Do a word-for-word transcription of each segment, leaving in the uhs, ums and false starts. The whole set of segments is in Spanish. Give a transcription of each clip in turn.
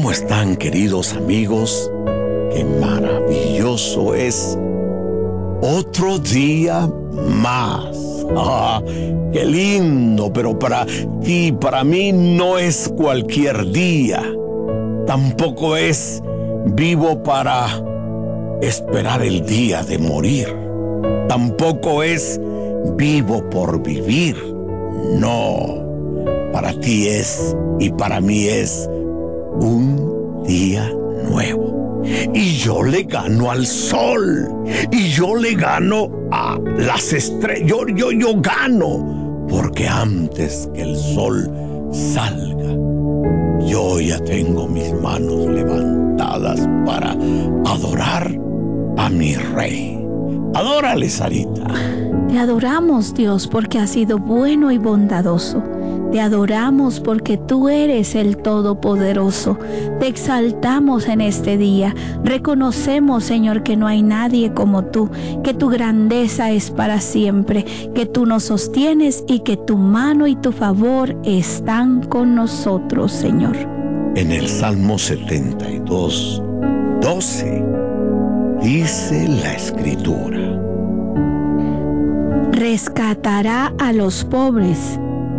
¿Cómo están, queridos amigos? Qué maravilloso es otro día más. Ah, qué lindo, pero para ti, para mí no es cualquier día. Tampoco es vivo para esperar el día de morir. Tampoco es vivo por vivir. No, para ti es y para mí es un día nuevo. Y yo le gano al sol. Y yo le gano a las estrellas. Yo, yo, yo gano. Porque antes que el sol salga, yo ya tengo mis manos levantadas para adorar a mi rey. Adórale, Sarita. Te adoramos, Dios, porque has sido bueno y bondadoso. Te adoramos porque tú eres el Todopoderoso. Te exaltamos en este día. Reconocemos, Señor, que no hay nadie como tú, que tu grandeza es para siempre, que tú nos sostienes y que tu mano y tu favor están con nosotros, Señor. En el Salmo setenta y dos, doce, dice la Escritura: rescatará a los pobres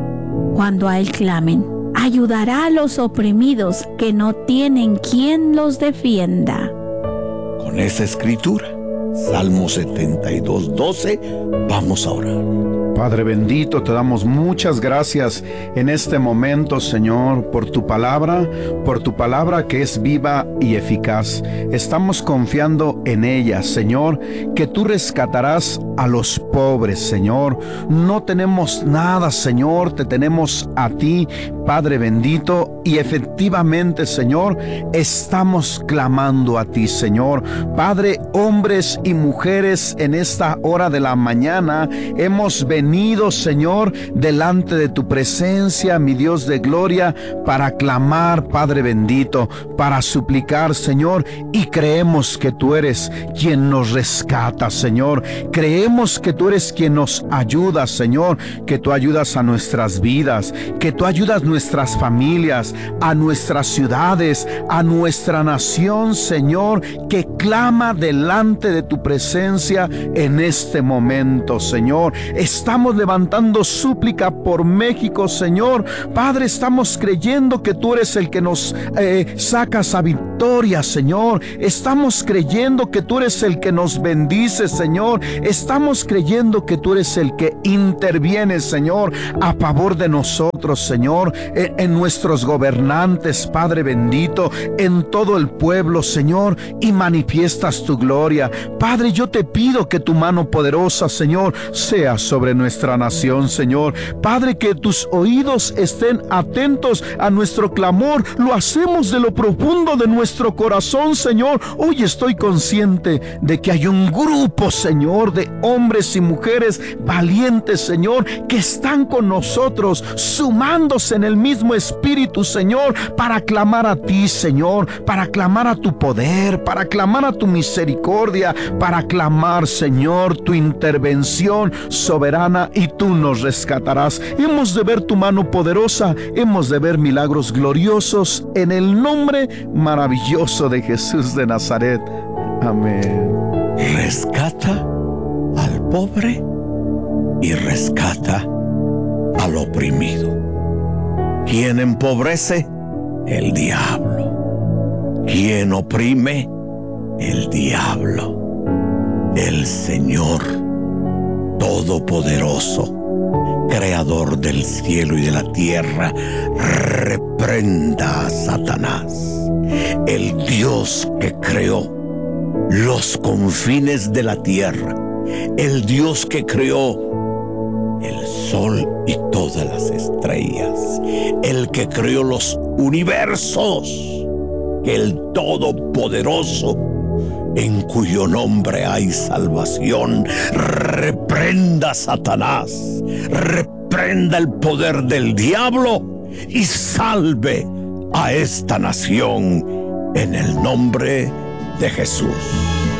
cuando a él clamen. Ayudará a los oprimidos que no tienen quien los defienda. Con esa escritura, Salmo setenta y dos, doce, vamos a orar. Padre bendito, te damos muchas gracias en este momento, Señor, por tu palabra, por tu palabra que es viva y eficaz. Estamos confiando en ella, Señor, que tú rescatarás a los pobres, Señor. No tenemos nada, Señor, te tenemos a ti, Padre bendito, y efectivamente, Señor, estamos clamando a ti, Señor. Padre, hombres y mujeres en esta hora de la mañana hemos venido, Señor, delante de tu presencia, mi Dios de gloria, para clamar, Padre bendito, para suplicar, Señor, y creemos que tú eres quien nos rescata, Señor. Creemos que tú eres quien nos ayuda, Señor, que tú ayudas a nuestras vidas, que tú ayudas a nuestras familias, a nuestras ciudades, a nuestra nación, Señor, que clama delante de tu presencia en este momento, Señor. Estamos levantando súplica por México, Señor. Padre, estamos creyendo que tú eres el que nos eh, sacas a victoria, Señor. Estamos creyendo que tú eres el que nos bendice, Señor. Estamos creyendo que tú eres el que interviene, Señor, a favor de nosotros, Señor, en, en nuestros gobernantes, Padre bendito, en todo el pueblo, Señor, y manifiestas tu gloria. Padre, yo te pido que tu mano poderosa, Señor, sea sobre nuestra nación, Señor. Padre, que tus oídos estén atentos a nuestro clamor. Lo hacemos de lo profundo de nuestro corazón, Señor. Hoy estoy consciente de que hay un grupo, Señor, de hombres y mujeres valientes, Señor, que están con nosotros, sumándose en el mismo espíritu, Señor, para clamar a ti, Señor, para clamar a tu poder, para clamar a tu misericordia, para clamar, Señor, tu intervención soberana, y tú nos rescatarás. Hemos de ver tu mano poderosa, hemos de ver milagros gloriosos en el nombre maravilloso de Jesús de Nazaret. Amén. Rescata al pobre y rescata al oprimido. ¿Quién empobrece? El diablo. ¿Quién oprime? El diablo. El Señor Todopoderoso, Creador del cielo y de la tierra, reprenda a Satanás. El Dios que creó los confines de la tierra, el Dios que creó el sol y todas las estrellas, el que creó los universos, el Todopoderoso, en cuyo nombre hay salvación, reprenda a Satanás, reprenda el poder del diablo y salve a esta nación en el nombre de Jesús.